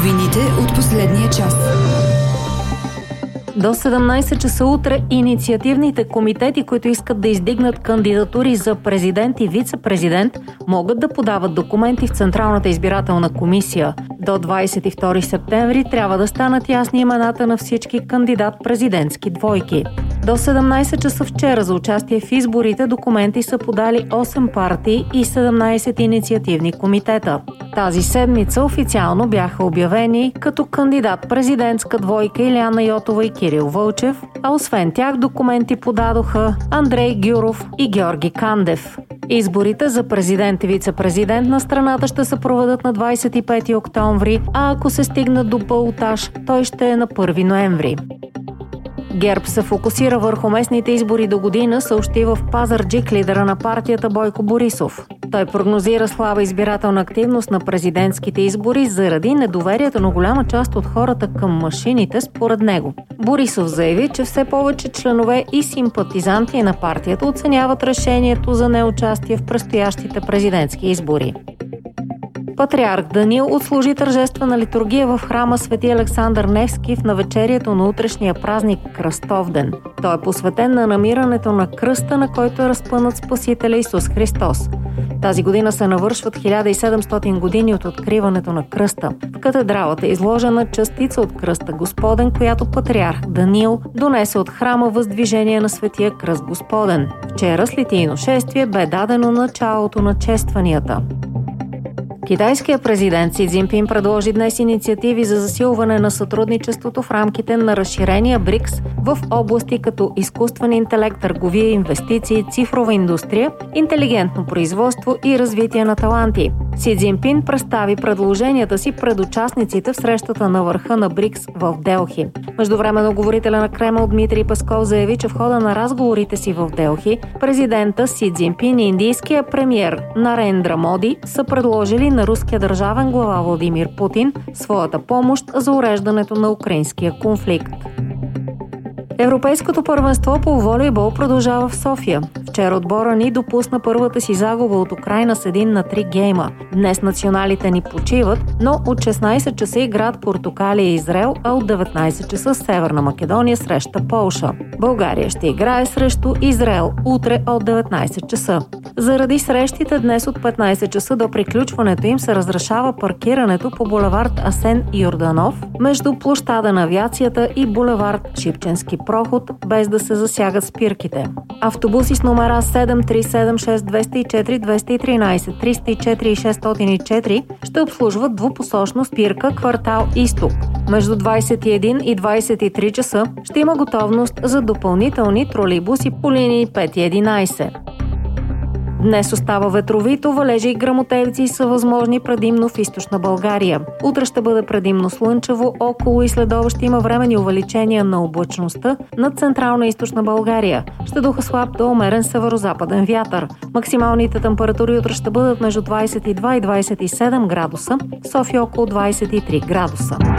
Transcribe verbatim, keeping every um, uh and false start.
Новините от последния час. До седемнайсет часа утре инициативните комитети, които искат да издигнат кандидатури за президент и вице-президент, могат да подават документи в Централната избирателна комисия. До двайсет и втори септември трябва да станат ясни имената на всички кандидат-президентски двойки. До седемнайсет часа вчера за участие в изборите документи са подали осем партии и седемнайсет инициативни комитета. Тази седмица официално бяха обявени като кандидат-президентска двойка Илияна Йотова и Кирил Вълчев, а освен тях документи подадоха Андрей Гюров и Георги Кандев. Изборите за президент и вице-президент на страната ще се проведат на двайсет и пети октомври, а ако се стигнат до балотаж, той ще е на първи ноември. ГЕРБ се фокусира върху местните избори до година, съобщи в Пазарджик лидера на партията Бойко Борисов. Той прогнозира слаба избирателна активност на президентските избори заради недоверието на голяма част от хората към машините според него. Борисов заяви, че все повече членове и симпатизанти на партията оценяват решението за неучастие в предстоящите президентски избори. Патриарх Даниил отслужи тържествена литургия в храма Свети Александър Невски в навечерието на утрешния празник Кръстовден. Той е посветен на намирането на кръста, на който е разпънат Спасителя Исус Христос. Тази година се навършват хиляда и седемстотин години от откриването на кръста. В катедралата е изложена частица от кръста Господен, която патриарх Даниил донесе от храма въздвижение на Светия кръст Господен. Вчера с литийно шествие бе дадено началото на честванията. Китайският президент Си Цзинпин предложи днес инициативи за засилване на сътрудничеството в рамките на разширения БРИКС в области като изкуствен интелект, търговия, инвестиции, цифрова индустрия, интелигентно производство и развитие на таланти. Си Цзинпин представи предложенията си пред участниците в срещата на върха на БРИКС в Делхи. Междувременно говорителя на Кремъл Дмитрий Песков заяви, че в хода на разговорите си в Делхи президента Си Цзинпин и индийския премиер Нарендра Моди са предложили на руския държавен глава Владимир Путин своята помощ за уреждането на украинския конфликт. Европейското първенство по волейбол продължава в София. Вчера отбора ни допусна първата си загуба от Украйна с един на три гейма. Днес националите ни почиват, но от шестнайсет часа играят Португалия и Израел, а от деветнайсет часа Северна Македония среща Полша. България ще играе срещу Израел утре от деветнайсет часа. Заради срещите днес от петнайсет часа до приключването им се разрешава паркирането по булевард Асен Йорданов между площада на авиацията и булевард Шипченски проход, без да се засягат спирките. Автобуси с номера седем три седем шест двеста и четири двеста и тринайсет триста и четири и шестстотин и четири ще обслужват двупосочно спирка квартал Изток. Между двайсет и един и двайсет и три часа ще има готовност за допълнителни тролейбуси по линии пет и единайсет. Днес остава ветровито, валежи и гръмотевици са възможни предимно в източна България. Утре ще бъде предимно слънчево, около и следобед ще има временни увеличения на облачността над централна и източна България. Ще духа слаб до умерен северозападен вятър. Максималните температури утре ще бъдат между двайсет и два и двайсет и седем градуса, София около двайсет и три градуса.